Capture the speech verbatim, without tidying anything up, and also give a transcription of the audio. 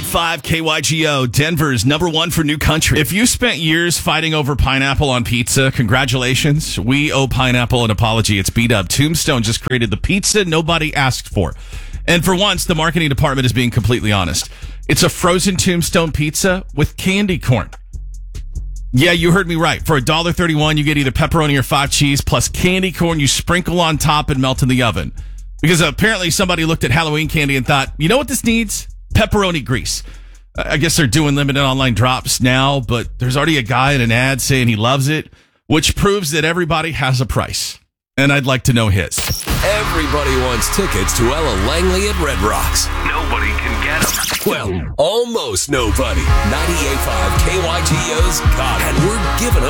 ninety-eight point five K Y G O, Denver's number one for new country. If you spent years fighting over pineapple on pizza, congratulations. We owe pineapple an apology. It's beat up. Tombstone just created the pizza nobody asked for. And for once, the marketing department is being completely honest. It's a frozen Tombstone pizza with candy corn. Yeah, you heard me right. For one dollar thirty-one, you get either pepperoni or five cheese plus candy corn you sprinkle on top and melt in the oven. Because apparently somebody looked at Halloween candy and thought, you know what this needs? Pepperoni grease. I guess they're doing limited online drops now, but there's already a guy in an ad saying he loves it, which proves that everybody has a price. And I'd like to know his. Everybody wants tickets to Ella Langley at Red Rocks. Nobody can get them. Well, almost nobody. ninety-eight point five K Y G O's got it. And we're giving them